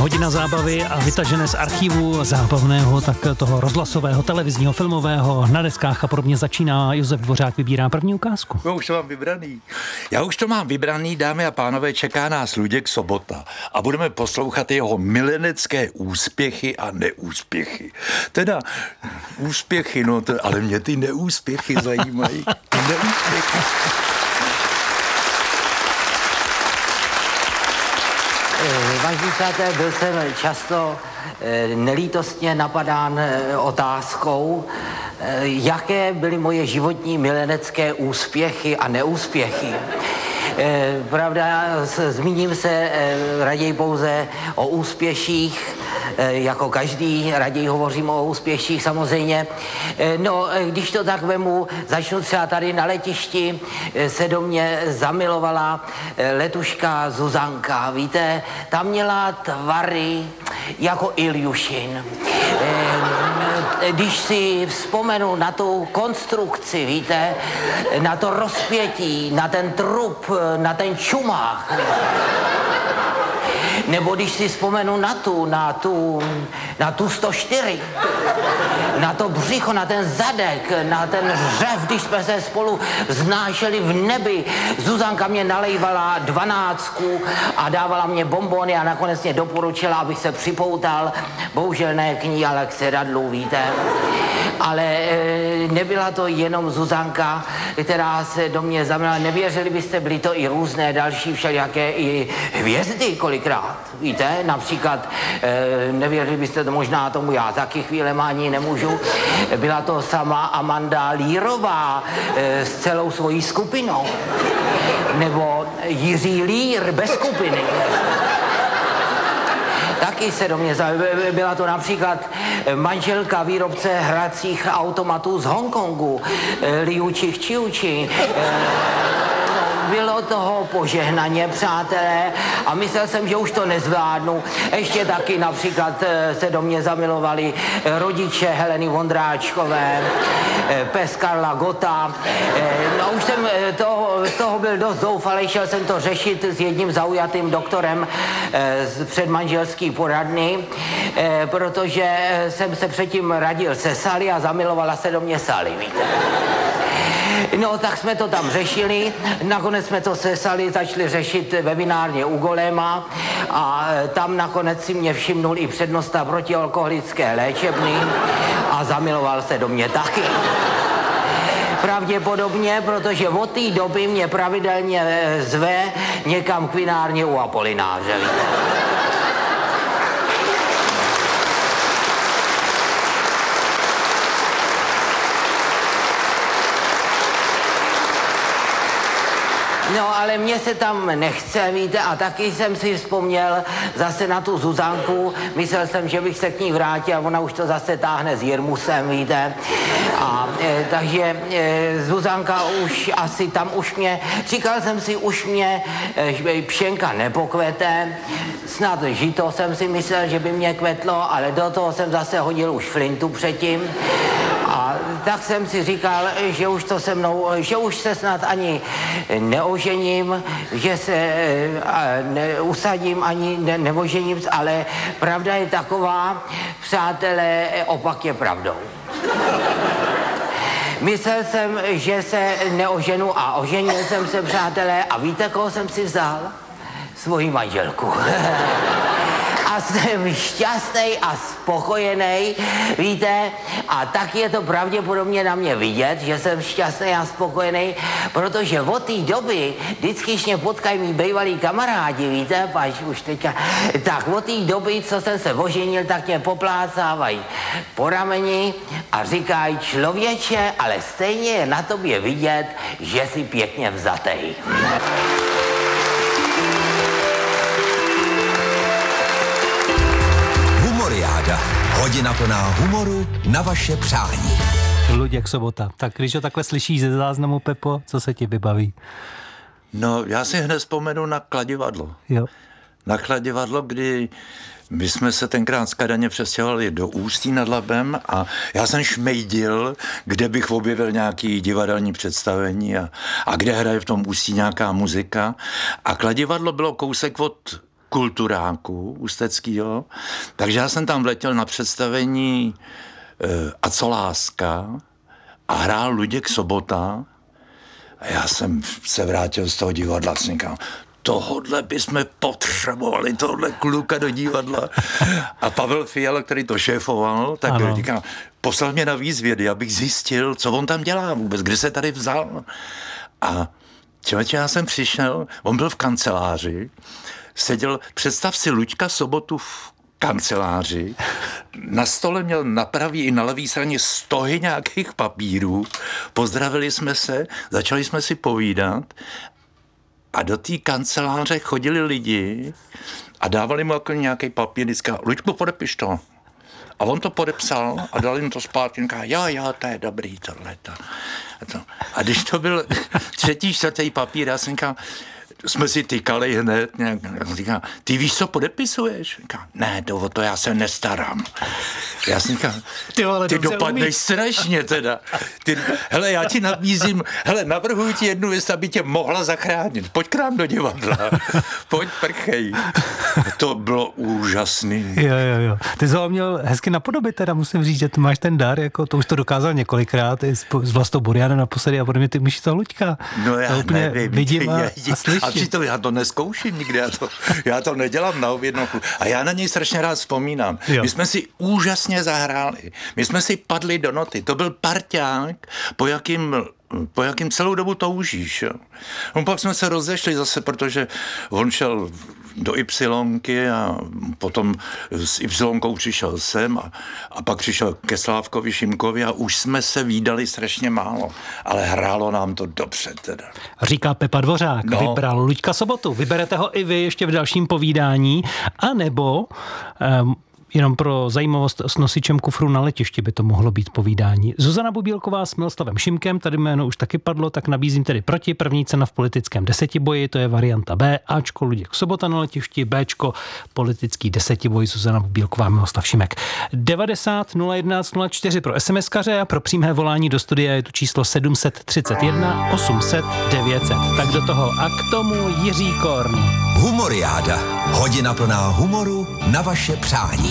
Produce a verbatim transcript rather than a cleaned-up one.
Hodina zábavy a vytažené z archivu zábavného, tak toho rozhlasového, televizního, filmového, na deskách a podobně začíná. Josef Dvořák vybírá první ukázku. No, už to mám vybraný. Já už to mám vybraný, dámy a pánové, čeká nás Luděk Sobota a budeme poslouchat jeho milenecké úspěchy a neúspěchy. Teda úspěchy, no, to, ale mě ty neúspěchy zajímají. Ty neúspěchy. Vážení přátelé, byl jsem často nelítostně napadán otázkou, jaké byly moje životní milenecké úspěchy a neúspěchy. Pravda, zmíním se raději pouze o úspěších, jako každý, raději hovořím o úspěších samozřejmě. No, když to tak vemu, začnu třeba tady na letišti, se do mě zamilovala letuška Zuzanka, víte, ta měla tvary jako Iljušin. Když si vzpomenu na tu konstrukci, víte, na to rozpětí, na ten trup, na ten čumák, nebo když si vzpomenu na tu, na tu, na tu sto čtyři, na to břicho, na ten zadek, na ten řev, když jsme se spolu znášeli v nebi. Zuzanka mě nalejvala dvanáctku a dávala mě bonbony a nakonec mě doporučila, abych se připoutal. Bohužel ne k ní, ale k sedadlu, víte. Ale e, nebyla to jenom Zuzanka, která se do mě zamilovala. Nevěřili byste, byly to i různé další všelijaké i hvězdy kolikrát, víte. Například, e, nevěřili byste to možná tomu, já taky chvílema ani nemůžu. Byla to sama Amanda Lírová e, s celou svojí skupinou. Nebo Jiří Lír bez skupiny. Taky se do mě zajímá. Byla to například manželka výrobce hracích automatů z Hongkongu, Liu Čiuči. Bylo toho požehnaně, přátelé, a myslel jsem, že už to nezvládnu. Ještě taky například se do mě zamilovali rodiče Heleny Vondráčkové, pes Karla Gotta. No už jsem toho, z toho byl dost zoufalý, šel jsem to řešit s jedním zaujatým doktorem z předmanželský poradny, protože jsem se předtím radil se Sally a zamilovala se do mě Sally, víte. No, tak jsme to tam řešili, nakonec jsme to se Sally začali řešit ve vinárně u Goléma a tam nakonec si mě všimnul i přednosta protialkoholické léčebny a zamiloval se do mě taky. Pravděpodobně, protože od té doby mě pravidelně zve někam k vinárně u Apolináře. No, ale mně se tam nechce, víte, a taky jsem si vzpomněl zase na tu Zuzanku. Myslel jsem, že bych se k ní vrátil a ona už to zase táhne s Jirmusem, víte. A e, takže e, Zuzanka už asi tam už mě, říkal jsem si, už mě e, pšenka nepokvete. Snad žito jsem si myslel, že by mě kvetlo, ale do toho jsem zase hodil už flintu předtím. A tak jsem si říkal, že už to se mnou, že už se snad ani neožením, že se neusadím ani ne, neožením, ale pravda je taková, přátelé, opak je pravdou. Myslel jsem, že se neoženu a oženil jsem se, přátelé, a víte, koho jsem si vzal? Svoji manželku. A jsem šťastný a spokojený, víte, a tak je to pravděpodobně na mě vidět, že jsem šťastný a spokojený, protože od té doby, vždycky, když mě potkají mý bývalí kamarádi, víte, pač už teďka, tak od té doby, co jsem se oženil, tak mě poplácávají po rameni a říkají, člověče, ale stejně je na tobě vidět, že jsi pěkně vzatej. Hodina plná humoru na vaše přání. Luděk Sobota. Tak když ho takhle slyšíš ze záznamu, Pepo, co se ti vybaví? No, já si hned vzpomenu na Kladivadlo. Jo. Na Kladivadlo, kdy my jsme se tenkrát z Kadaně přestěhovali do Ústí nad Labem a já jsem šmejdil, kde bych objevil nějaký divadelní představení a, a kde hraje v tom Ústí nějaká muzika. A Kladivadlo bylo kousek od kulturáku ústeckýho, takže já jsem tam vletěl na představení e, A co láska a hrál Luděk Sobota a já jsem se vrátil z toho divadla a říkám, tohodle bychom potřebovali, tohle kluka do divadla. A Pavel Fiala, který to šéfoval, tak ano. říkám, poslal mě na výzvědy, abych zjistil, co on tam dělá vůbec, kde se tady vzal. A člověče, já jsem přišel, on byl v kanceláři, seděl, představ si Luďka Sobotu v kanceláři, na stole měl na pravý i na levý straně stohy nějakých papírů, pozdravili jsme se, začali jsme si povídat a do té kanceláře chodili lidi a dávali mu jako nějaký papír, říká, Luďku, podepiš to. A on to podepsal a dal jim to zpátky. Říká, jo, jo, to je dobrý, tohleto. A když to byl třetí, čtvrtý papír, já jsem říkal, jsme si tykali hned, nějak, říká, ty víš, co podepisuješ? Říká, ne, to, o to já se nestarám. Já jsem říkal, ty, ty dopadneš strašně teda. Ty, hele, já ti nabízím, hele, navrhuji ti jednu věc, aby tě mohla zachránit. Pojď k nám do divadla, pojď prchej. To bylo úžasný. Jo, jo, jo. Ty jsi ho měl hezky napodobit teda, musím říct, že tu máš ten dar, jako to už to dokázal několikrát, i s, s Vlastou Burianem naposledy a podobně, ty myš to Luďka. No já nevím. Vidím a, a slyším. A přitom já to neskouším nikdy, já to, já to nedělám na objednávku. A já na něj strašně rád vzpomínám. Jo. My jsme si úžasně zahráli. My jsme si padli do noty. To byl parťák, po jakým po jakým celou dobu toužíš. Jo. On pak jsme se rozešli zase, protože on šel do Ypsilonky a potom s Ypsilonkou přišel sem a, a pak přišel ke Slávkovi Šimkovi a už jsme se vídali strašně málo, ale hrálo nám to dobře teda. Říká Pepa Dvořák, no. Vybral Luďka Sobotu. Vyberete ho i vy ještě v dalším povídání, anebo um, jenom pro zajímavost s nosičem kufru na letišti by to mohlo být povídání. Zuzana Bubílková s Miloslavem Šimkem, tady jméno už taky padlo, tak nabízím tedy proti. První cena v politickém desetiboji, to je varianta B, Ačko Luděk Sobota na letišti, Bčko politický desetiboj, Zuzana Bubílková, Miloslav Šimek. devadesát nula jedenáct nula čtyři pro SMSkaře a pro přímé volání do studia je tu číslo sedm set třicet jedna osm set devět set. Tak do toho a k tomu Jiří Korn. Humoriáda. Hodina plná humoru na vaše přání.